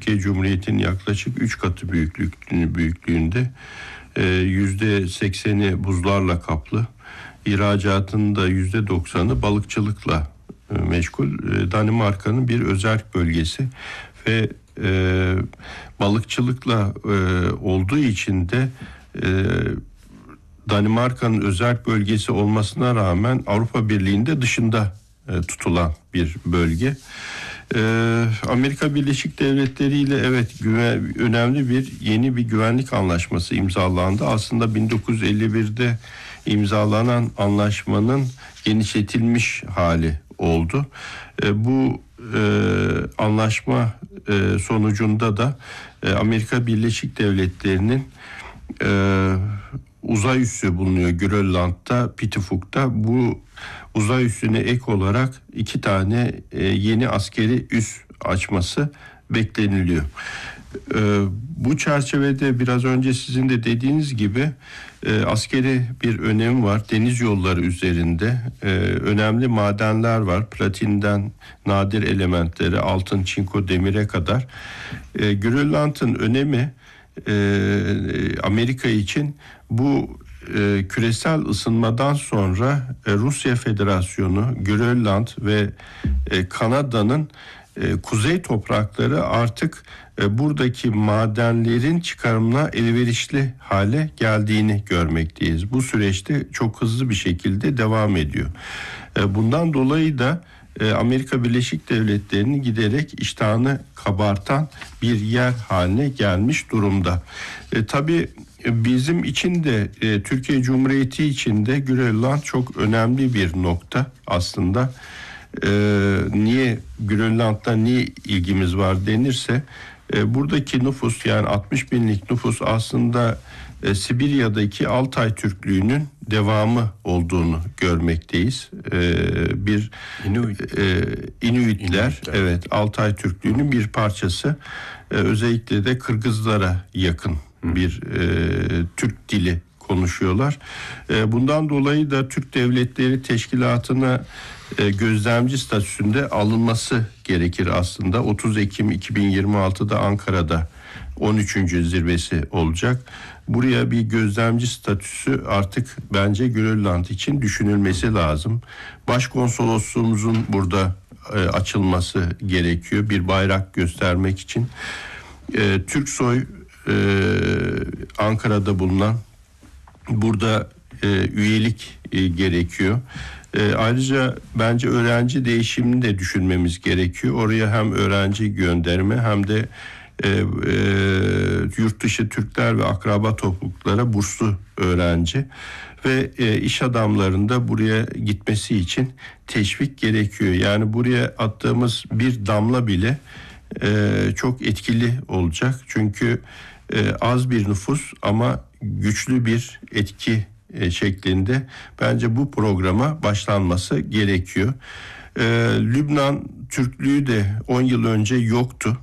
Türkiye Cumhuriyeti'nin yaklaşık 3 katı büyüklüğünde. %80'i buzlarla kaplı. İhracatının da %90'ı balıkçılıkla meşgul. Danimarka'nın bir özerk bölgesi ve balıkçılıkla olduğu için de Danimarka'nın özerk bölgesi olmasına rağmen Avrupa Birliği'nde dışında tutulan bir bölge. Amerika Birleşik Devletleri ile önemli yeni bir güvenlik anlaşması imzalandı. Aslında 1951'de imzalanan anlaşmanın genişletilmiş hali oldu. Bu anlaşma sonucunda da Amerika Birleşik Devletleri'nin uzay üssü bulunuyor Grönland'da, Pitifuk'ta. Bu uzay üssüne ek olarak 2 tane yeni askeri üs açması bekleniliyor. Bu çerçevede biraz önce sizin de dediğiniz gibi askeri bir önemi var. Deniz yolları üzerinde önemli madenler var. Platinden nadir elementleri, altın, çinko, demire kadar. Grönland'ın önemi Amerika için bu küresel ısınmadan sonra Rusya Federasyonu, Grönland ve Kanada'nın kuzey toprakları artık buradaki madenlerin çıkarımına elverişli hale geldiğini görmekteyiz. Bu süreçte çok hızlı bir şekilde devam ediyor. Bundan dolayı da Amerika Birleşik Devletleri'ni giderek iştahını kabartan bir yer haline gelmiş durumda. Tabii bizim için de Türkiye Cumhuriyeti için de Grönland çok önemli bir nokta aslında. Niye Grönland'da niye ilgimiz var denirse buradaki nüfus, yani 60 binlik nüfus aslında Sibirya'daki Altay Türklüğü'nün devamı olduğunu görmekteyiz. Bir İnuitler, evet, Altay Türklüğü'nün bir parçası. Özellikle de Kırgızlara yakın bir Türk dili konuşuyorlar. Bundan dolayı da Türk Devletleri Teşkilatı'na gözlemci statüsünde alınması gerekir aslında. 30 Ekim 2026'da Ankara'da 13. zirvesi olacak. Buraya bir gözlemci statüsü artık bence Grönland için düşünülmesi lazım. Başkonsolosluğumuzun burada açılması gerekiyor bir bayrak göstermek için. Türksoy Ankara'da bulunan, burada üyelik gerekiyor. Ayrıca bence öğrenci değişimini de düşünmemiz gerekiyor. Oraya hem öğrenci gönderme hem de yurt dışı Türkler ve akraba topluluklara burslu öğrenci ve iş adamlarının buraya gitmesi için teşvik gerekiyor. Yani buraya attığımız bir damla bile çok etkili olacak. Çünkü az bir nüfus ama güçlü bir etki şeklinde bence bu programa başlanması gerekiyor. Lübnan Türklüğü de 10 yıl önce yoktu.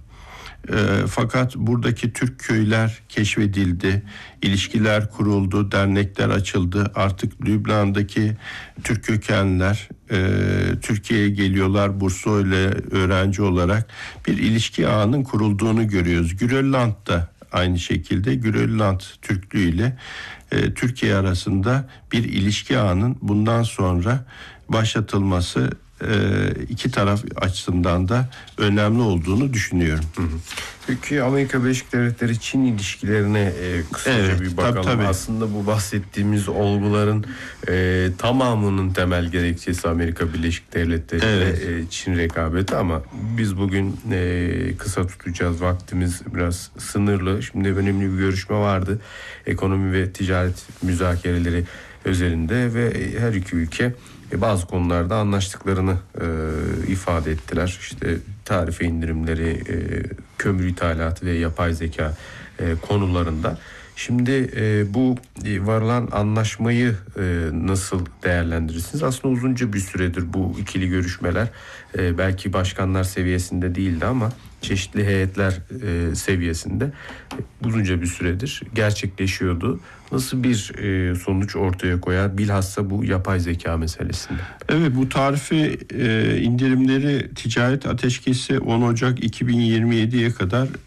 Fakat buradaki Türk köyler keşfedildi, ilişkiler kuruldu, dernekler açıldı. Artık Lübnan'daki Türk kökenliler Türkiye'ye geliyorlar, burslu ile öğrenci olarak bir ilişki ağının kurulduğunu görüyoruz. Grönland'da aynı şekilde Grönland Türklüğü ile Türkiye arasında bir ilişki ağının bundan sonra başlatılması iki taraf açısından da önemli olduğunu düşünüyorum. Peki Amerika Birleşik Devletleri Çin ilişkilerine kısaca bir bakalım. Tabii. Aslında bu bahsettiğimiz olguların tamamının temel gerekçesi Amerika Birleşik Devletleri ve Çin rekabeti, ama biz bugün kısa tutacağız. Vaktimiz biraz sınırlı. Şimdi önemli bir görüşme vardı. Ekonomi ve ticaret müzakereleri özelinde ve her iki ülke bazı konularda anlaştıklarını ifade ettiler. İşte tarife indirimleri, kömür ithalatı ve yapay zeka konularında. Şimdi bu varılan anlaşmayı nasıl değerlendirirsiniz? Aslında uzunca bir süredir bu ikili görüşmeler belki başkanlar seviyesinde değildi ama çeşitli heyetler seviyesinde uzunca bir süredir gerçekleşiyordu. Nasıl bir sonuç ortaya koyar bilhassa bu yapay zeka meselesinde? Evet, bu tarife indirimleri ticaret ateşkesi 10 Ocak 2027'ye kadar